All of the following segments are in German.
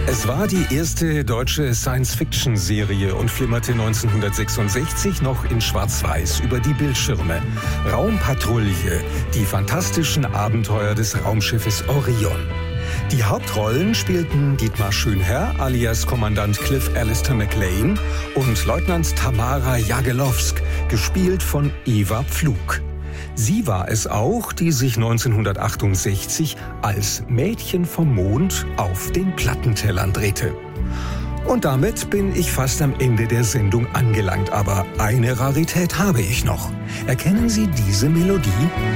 Es war die erste deutsche Science-Fiction-Serie und flimmerte 1966 noch in Schwarz-Weiß über die Bildschirme. Raumpatrouille, die fantastischen Abenteuer des Raumschiffes Orion. Die Hauptrollen spielten Dietmar Schönherr alias Kommandant Cliff Alistair McLean und Leutnant Tamara Jagelowsk, gespielt von Eva Pflug. Sie war es auch, die sich 1968 als Mädchen vom Mond auf den Plattentellern drehte. Und damit bin ich fast am Ende der Sendung angelangt, aber eine Rarität habe ich noch. Erkennen Sie diese Melodie?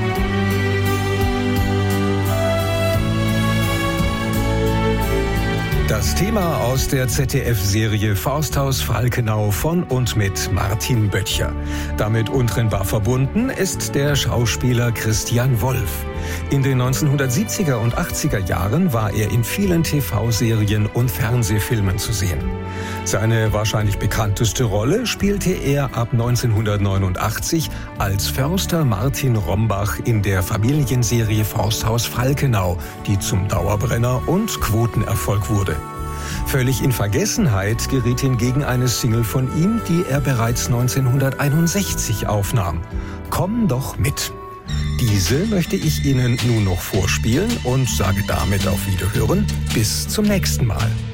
Das Thema aus der ZDF-Serie Forsthaus Falkenau von und mit Martin Böttcher. Damit untrennbar verbunden ist der Schauspieler Christian Wolf. In den 1970er und 80er Jahren war er in vielen TV-Serien und Fernsehfilmen zu sehen. Seine wahrscheinlich bekannteste Rolle spielte er ab 1989 als Förster Martin Rombach in der Familienserie Forsthaus Falkenau, die zum Dauerbrenner und Quotenerfolg wurde. Völlig in Vergessenheit geriet hingegen eine Single von ihm, die er bereits 1961 aufnahm. Komm doch mit. Diese möchte ich Ihnen nun noch vorspielen und sage damit auf Wiederhören. Bis zum nächsten Mal.